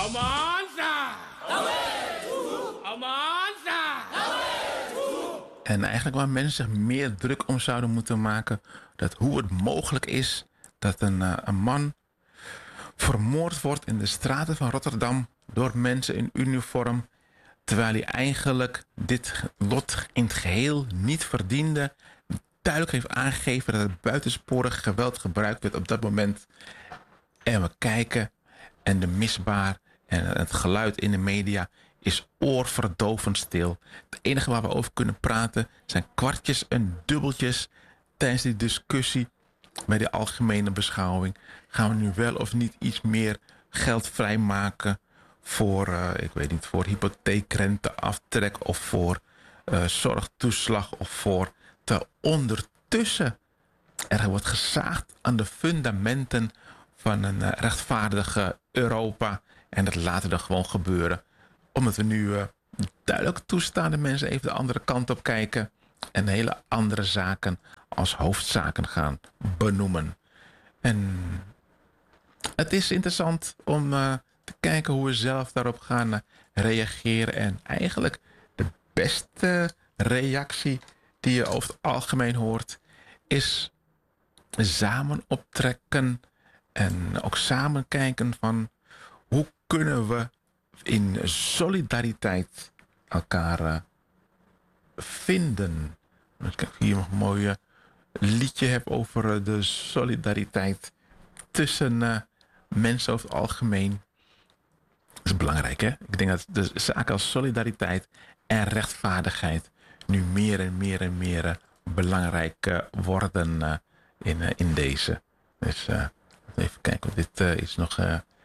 En eigenlijk waar mensen zich meer druk om zouden moeten maken, dat hoe het mogelijk is dat een man vermoord wordt in de straten van Rotterdam door mensen in uniform, terwijl hij eigenlijk dit lot in het geheel niet verdiende. Duidelijk heeft aangegeven dat het buitensporig geweld gebruikt werd op dat moment. En we kijken en de misbaar en het geluid in de media is oorverdovend stil. Het enige waar we over kunnen praten zijn kwartjes en dubbeltjes tijdens die discussie. Bij de algemene beschouwing gaan we nu wel of niet iets meer geld vrijmaken voor, ik weet niet, voor hypotheekrenteaftrek of voor zorgtoeslag of voor. Terwijl ondertussen er wordt gezaagd aan de fundamenten van een rechtvaardige Europa. En dat laten we gewoon gebeuren. Omdat we nu duidelijk toestaan dat mensen even de andere kant op kijken. En hele andere zaken als hoofdzaken gaan benoemen. En het is interessant om te kijken hoe we zelf daarop gaan reageren. En eigenlijk de beste reactie die je over het algemeen hoort is samen optrekken en ook samen kijken van hoe kunnen we in solidariteit elkaar vinden. Als ik hier nog een mooi liedje heb over de solidariteit tussen mensen over het algemeen. Dat is belangrijk, hè? Ik denk dat de zaken als solidariteit en rechtvaardigheid nu meer en meer en meer belangrijk worden in deze. Dus even kijken of dit is nog.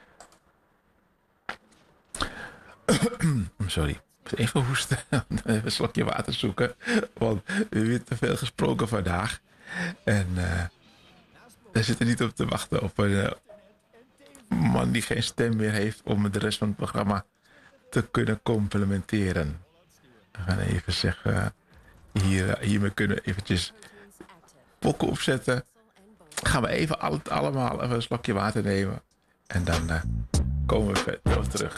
Sorry. Even hoesten. Even een slokje water zoeken. Want we hebben te veel gesproken vandaag. En we zitten niet op te wachten op een man die geen stem meer heeft om de rest van het programma te kunnen complementeren. We gaan even zeggen, hiermee kunnen we eventjes pokken opzetten. Gaan we even allemaal even een slokje water nemen. En dan komen we verder terug.